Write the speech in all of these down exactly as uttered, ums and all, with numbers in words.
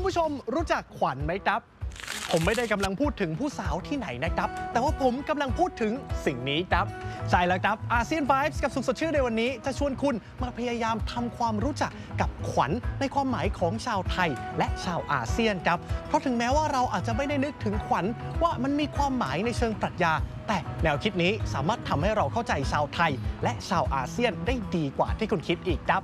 คุณผู้ชมรู้จักขวัญไหมครับผมไม่ได้กำลังพูดถึงผู้สาวที่ไหนนะครับแต่ว่าผมกำลังพูดถึงสิ่งนี้ครับใช่แล้วครับอาเซียน Vibes กับสุขสดชื่นในวันนี้จะชวนคุณมาพยายามทำความรู้จักกับขวัญในความหมายของชาวไทยและชาวอาเซียนครับเพราะถึงแม้ว่าเราอาจจะไม่ได้นึกถึงขวัญว่ามันมีความหมายในเชิงปรัชญาแต่แนวคิดนี้สามารถทำให้เราเข้าใจชาวไทยและชาวอาเซียนได้ดีกว่าที่คุณคิดอีกครับ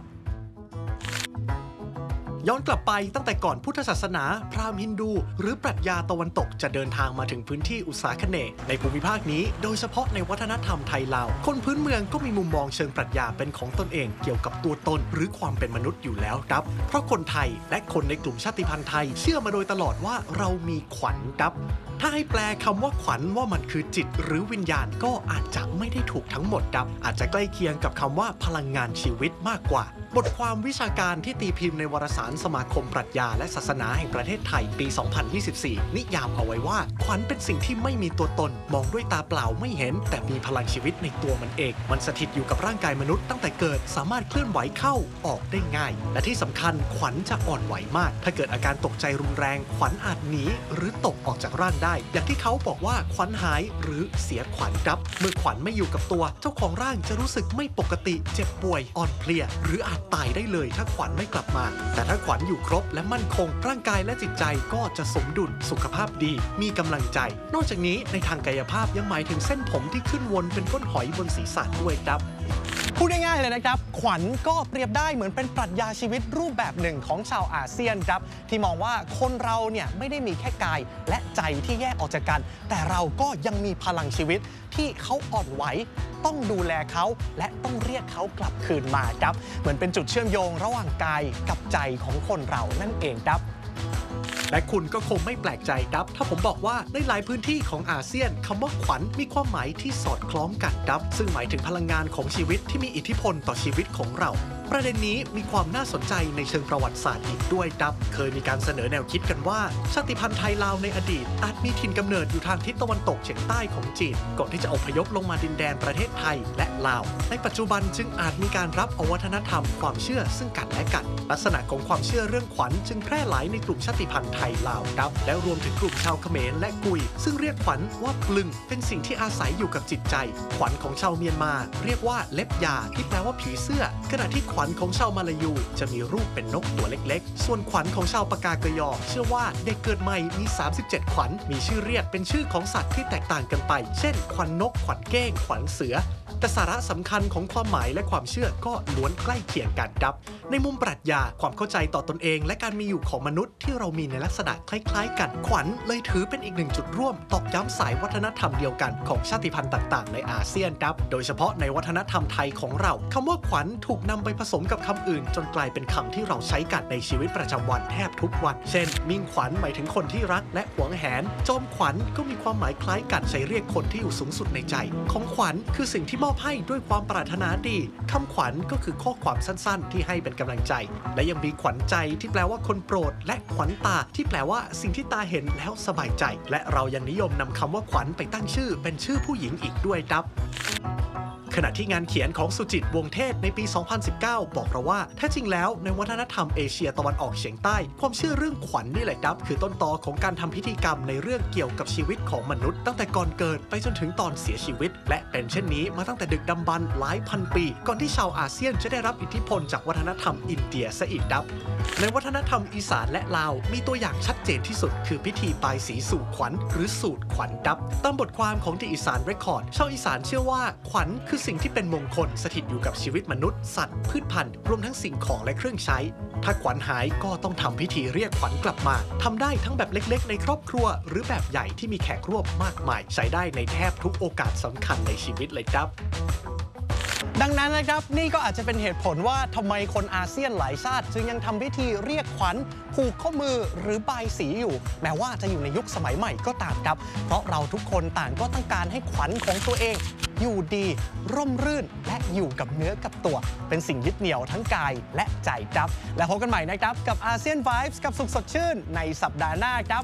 ย้อนกลับไปตั้งแต่ก่อนพุทธศาสนาพราหมณ์ฮินดูหรือปรัชญาตะวันตกจะเดินทางมาถึงพื้นที่อุษาคเนย์ในภูมิภาคนี้โดยเฉพาะในวัฒนธรรมไทยลาวคนพื้นเมืองก็มีมุมมองเชิงปรัชญาเป็นของตนเองเกี่ยวกับตัวตนหรือความเป็นมนุษย์อยู่แล้วครับเพราะคนไทยและคนในกลุ่มชาติพันธุ์ไทยเชื่อมาโดยตลอดว่าเรามีขวัญครับถ้าให้แปลคำว่าขวัญว่ามันคือจิตหรือวิญญาณก็อาจจะไม่ได้ถูกทั้งหมดครับอาจจะใกล้เคียงกับคำว่าพลังงานชีวิตมากกว่าบทความวิชาการที่ตีพิมพ์ในวารสารสมาคมปรัชญาและศาสนาแห่งประเทศไทยปี สองพันยี่สิบสี่ นิยามเอาไว้ว่าขวัญเป็นสิ่งที่ไม่มีตัวตนมองด้วยตาเปล่าไม่เห็นแต่มีพลังชีวิตในตัวมันเองมันสถิตอยู่กับร่างกายมนุษย์ตั้งแต่เกิดสามารถเคลื่อนไหวเข้าออกได้ง่ายและที่สำคัญขวัญจะอ่อนไหวมากถ้าเกิดอาการตกใจรุนแรงขวัญอาจหนีหรือตกออกจากร่างได้อย่างที่เขาบอกว่าขวัญหายหรือเสียขวัญครับเมื่อขวัญไม่อยู่กับตัวเจ้าของร่างจะรู้สึกไม่ปกติเจ็บป่วยอ่อนเพลียหรืออาจตายได้เลยถ้าขวัญไม่กลับมาแต่ถ้าขวัญอยู่ครบและมั่นคงร่างกายและจิตใจก็จะสมดุลสุขภาพดีมีกำลังใจนอกจากนี้ในทางกายภาพยังหมายถึงเส้นผมที่ขึ้นวนเป็นก้นหอยบนศีรษะด้วยครับพูดง่ายๆเลยนะครับขวัญก็เปรียบได้เหมือนเป็นปรัชญาชีวิตรูปแบบหนึ่งของชาวอาเซียนครับที่มองว่าคนเราเนี่ยไม่ได้มีแค่กายและใจที่แยกออกจากกันแต่เราก็ยังมีพลังชีวิตที่เขาอ่อนไหวต้องดูแลเขาและต้องเรียกเขากลับคืนมาครับเหมือนเป็นจุดเชื่อมโยงระหว่างกายกับใจของคนเรานั่นเองครับและคุณก็คงไม่แปลกใจครับถ้าผมบอกว่าในหลายพื้นที่ของอาเซียนคำว่าขวัญมีความหมายที่สอดคล้องกันครับซึ่งหมายถึงพลังงานของชีวิตที่มีอิทธิพลต่อชีวิตของเราประเด็นนี้มีความน่าสนใจในเชิงประวัติศาสตร์อีกด้วยครับเคยมีการเสนอแนวคิดกันว่าชาติพันธุ์ไทยลาวในอดีตอาจมีถิ่นกำเนิดอยู่ทางทิศตะวันตกเฉียงใต้ของจีนก่อนที่จะอพยพลงมาดินแดนประเทศไทยและลาวในปัจจุบันจึงอาจมีการรับเอาวัฒนธรรมความเชื่อซึ่งกันและกันลักษณะของความเชื่อเรื่องขวัญจึงแพร่หลายในกลุ่มชาติพันธุ์ไทยลาวครับและรวมถึงกลุ่มชาวเขมรและกุยซึ่งเรียกขวัญว่าปลึงเป็นสิ่งที่อาศัยอยู่กับจิตใจขวัญของชาวเมียนมาเรียกว่าเล็บยาที่แปลว่าผีเสื้อขณะที่ขวัญของชาวมาลายูจะมีรูปเป็นนกตัวเล็กๆส่วนขวัญของชาวปากากยอเชื่อว่าเด็กเกิดใหม่มีสามสิบเจ็ดขวัญมีชื่อเรียกเป็นชื่อของสัตว์ที่แตกต่างกันไปเช่นขวัญนกขวัญเก้งขวัญเสือแต่สาระสำคัญของความหมายและความเชื่อก็ล้วนใกล้เคียงกันครับในมุมปรัชญาความเข้าใจต่อตนเองและการมีอยู่ของมนุษย์ที่เรามีในลักษณะคล้ายๆกันขวัญเลยถือเป็นอีกหนึ่งจุดร่วมตอกย้ำสายวัฒนธรรมเดียวกันของชาติพันธุ์ต่างๆในอาเซียนครับโดยเฉพาะในวัฒนธรรมไทยของเราคำว่าขวัญถูกนำไปผสมกับคำอื่นจนกลายเป็นคำที่เราใช้กันในชีวิตประจำวันแทบทุกวันเช่นมิ่งขวัญหมายถึงคนที่รักและหวงแหนจอมขวัญก็มีความหมายคล้ายกันใช้เรียกคนที่อยู่สูงสุดในใจของขวัญคือสิ่งที่มอบให้ด้วยความปรารถนาดีคำขวัญก็คือข้อความสั้นๆที่ให้เป็นกำลังใจและยังมีขวัญใจที่แปลว่าคนโปรดและขวัญตาที่แปลว่าสิ่งที่ตาเห็นแล้วสบายใจและเรายังนิยมนำคำว่าขวัญไปตั้งชื่อเป็นชื่อผู้หญิงอีกด้วยครับขณะที่งานเขียนของสุจิตวงศ์เทศในปี สองพันสิบเก้า บอกเราว่าแท้จริงแล้วในวัฒนธรรมเอเชียตะวันออกเฉียงใต้ความเชื่อเรื่องขวัญ นี่แหละครับคือต้นตอของการทำพิธีกรรมในเรื่องเกี่ยวกับชีวิตของมนุษย์ตั้งแต่ก่อนเกิดไปจนถึงตอนเสียชีวิตและเป็นเช่นนี้มาตั้งแต่ดึกดำบรรพ์หลายพันปีก่อนที่ชาวอาเซียนจะได้รับอิทธิพลจากวัฒนธรรมอินเดียซะอีกครับในวัฒนธรรมอีสานและลาวมีตัวอย่างชัดเจนที่สุดคือพิธีบายสีสู่ขวัญหรือสูตรขวัญครับตามบทความของ The อีสาน Record ชาวอีสานเชื่อว่าขวัญคือสิ่งที่เป็นมงคลสถิตอยู่กับชีวิตมนุษย์สัตว์พืชพันธุ์รวมทั้งสิ่งของและเครื่องใช้ถ้าขวัญหายก็ต้องทำพิธีเรียกขวัญกลับมาทำได้ทั้งแบบเล็กๆในครอบครัวหรือแบบใหญ่ที่มีแขกร่วมมากมายใช้ได้ในแทบทุกโอกาสสำคัญในชีวิตเลยครับดังนั้นนะครับนี่ก็อาจจะเป็นเหตุผลว่าทำไมคนอาเซียนหลายชาติจึงยังทำพิธีเรียกขวัญผูกข้อมือหรือบายสีอยู่แม้ว่าจะอยู่ในยุคสมัยใหม่ก็ตามครับเพราะเราทุกคนต่างก็ต้องการให้ขวัญของตัวเองอยู่ดีร่มรื่นและอยู่กับเนื้อกับตัวเป็นสิ่งยึดเหนี่ยวทั้งกายและใจครับและพบกันใหม่นะครับกับอาเซียน Vibes กับสุขสดชื่นในสัปดาห์หน้าครับ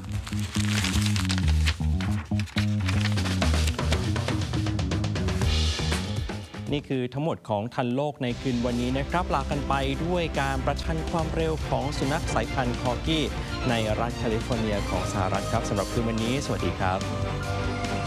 นี่คือทั้งหมดของทันโลกในคืนวันนี้นะครับลากันไปด้วยการประชันความเร็วของสุนัขสายพันธุ์คอร์กี้ในรัฐแคลิฟอร์เนียของสหรัฐครับสำหรับคืนวันนี้สวัสดีครับ